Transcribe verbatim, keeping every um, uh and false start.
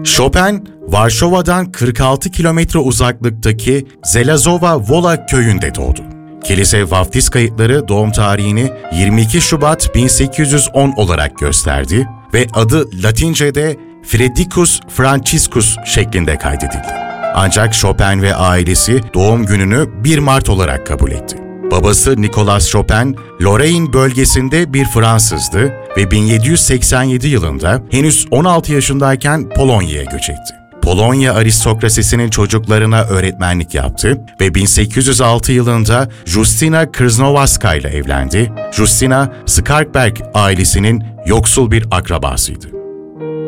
Chopin, Varşova'dan kırk altı kilometre uzaklıktaki Zelazowa-Wola köyünde doğdu. Kilise vaftiz kayıtları doğum tarihini yirmi iki Şubat bin sekiz yüz on olarak gösterdi ve adı Latince'de Fredicus Franciscus şeklinde kaydedildi. Ancak Chopin ve ailesi doğum gününü bir Mart olarak kabul etti. Babası Nicolas Chopin, Lorraine bölgesinde bir Fransızdı ve bin yedi yüz seksen yedi yılında henüz on altı yaşındayken Polonya'ya göç etti. Polonya aristokrasisinin çocuklarına öğretmenlik yaptı ve bin sekiz yüz altı yılında Justyna Krznowska ile evlendi. Justyna, Skarkberg ailesinin yoksul bir akrabasıydı.